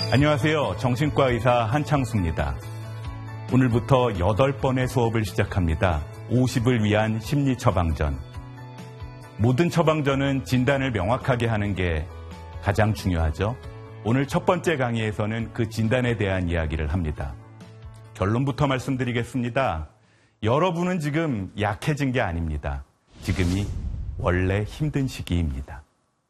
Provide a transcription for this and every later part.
안녕하세요. 정신과 의사 한창수입니다. 오늘부터 8번의 수업을 시작합니다. 50을 위한 심리 처방전. 모든 처방전은 진단을 명확하게 하는 게 가장 중요하죠. 오늘 첫 번째 강의에서는 그 진단에 대한 이야기를 합니다. 결론부터 말씀드리겠습니다. 여러분은 지금 약해진 게 아닙니다. 지금이 원래 힘든 시기입니다.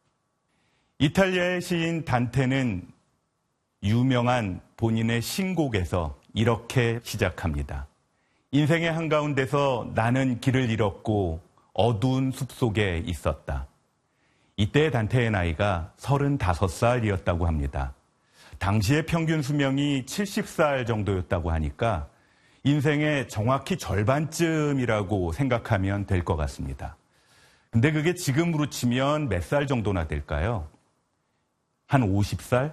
이탈리아의 시인 단테는 유명한 본인의 신곡에서 이렇게 시작합니다. 인생의 한가운데서 나는 길을 잃었고 어두운 숲속에 있었다. 이때 단테의 나이가 35살이었다고 합니다. 당시의 평균 수명이 70살 정도였다고 하니까 인생의 정확히 절반쯤이라고 생각하면 될 것 같습니다. 근데 그게 지금으로 치면 몇 살 정도나 될까요? 한 50살?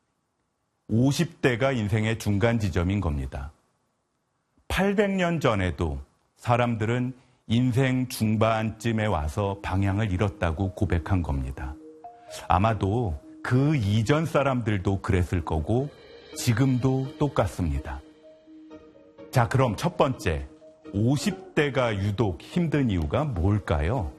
50대가 인생의 중간 지점인 겁니다. 800년 전에도 사람들은 인생 중반쯤에 와서 방향을 잃었다고 고백한 겁니다. 아마도 그 이전 사람들도 그랬을 거고 지금도 똑같습니다. 자, 그럼 첫 번째, 50대가 유독 힘든 이유가 뭘까요?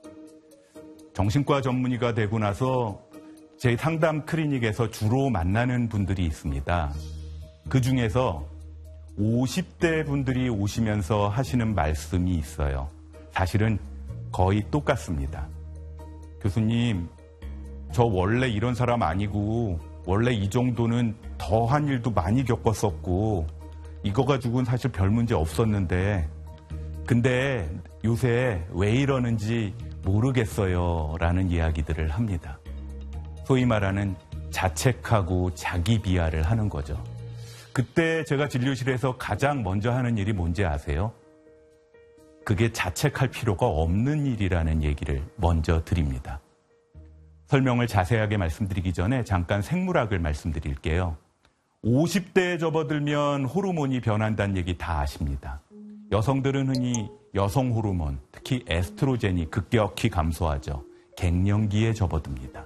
정신과 전문의가 되고 나서 제 상담 클리닉에서 주로 만나는 분들이 있습니다. 그 중에서 50대 분들이 오시면서 하시는 말씀이 있어요. 사실은 거의 똑같습니다. 교수님, 저 원래 이런 사람 아니고 원래 이 정도는 더한 일도 많이 겪었었고 이거 가지고는 사실 별 문제 없었는데 근데 요새 왜 이러는지 모르겠어요 라는 이야기들을 합니다. 소위 말하는 자책하고 자기 비하를 하는 거죠. 그때 제가 진료실에서 가장 먼저 하는 일이 뭔지 아세요? 그게 자책할 필요가 없는 일이라는 얘기를 먼저 드립니다. 설명을 자세하게 말씀드리기 전에 잠깐 생물학을 말씀드릴게요. 50대에 접어들면 호르몬이 변한다는 얘기 다 아십니다. 여성들은 흔히 여성 호르몬, 특히 에스트로겐이 급격히 감소하죠. 갱년기에 접어듭니다.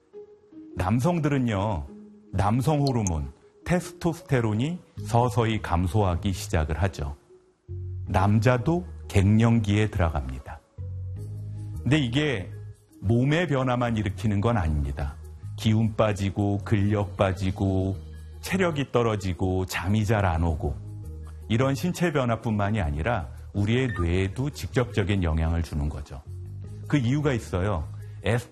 남성들은요, 남성 호르몬, 테스토스테론이 서서히 감소하기 시작을 하죠. 남자도 갱년기에 들어갑니다. 근데 이게 몸의 변화만 일으키는 건 아닙니다. 기운 빠지고 근력 빠지고 체력이 떨어지고 잠이 잘 안 오고 이런 신체 변화뿐만이 아니라 우리의 뇌에도 직접적인 영향을 주는 거죠. 그 이유가 있어요.